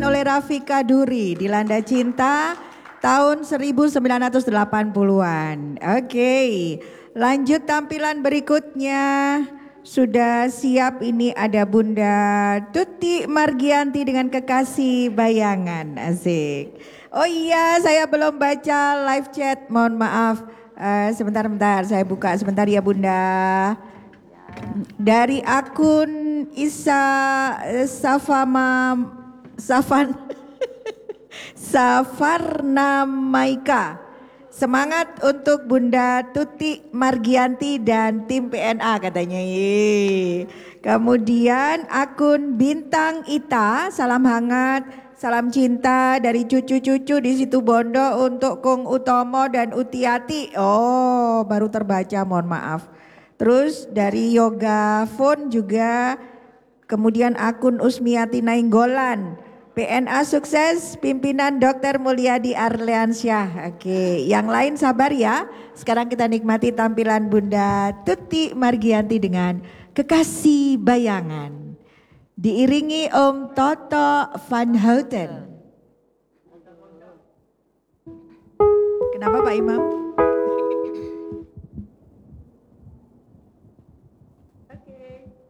oleh Rafika Duri, Dilanda Cinta tahun 1980-an. Oke, lanjut tampilan berikutnya. Sudah siap, ini ada Bunda Tuti Margianti dengan Kekasih Bayangan. Asik. Oh iya, saya belum baca live chat, mohon maaf. Sebentar, saya buka sebentar ya Bunda. Dari akun Safarna Maika. Semangat untuk Bunda Tuti Margianti dan tim PNA katanya. Yeay. Kemudian akun Bintang Ita, salam hangat, salam cinta dari cucu-cucu di situ Bondo untuk Kung Utomo dan Utiati. Oh, baru terbaca, mohon maaf. Terus dari Yoga Phone juga, kemudian akun Usmiati Nainggolan. PNA sukses, pimpinan Dr. Mulyadi Arleansyah. Oke, yang lain sabar ya. Sekarang kita nikmati tampilan Bunda Tuti Margianti dengan Kekasih Bayangan. Diiringi Om Toto Van Houten. Kenapa Pak Imam?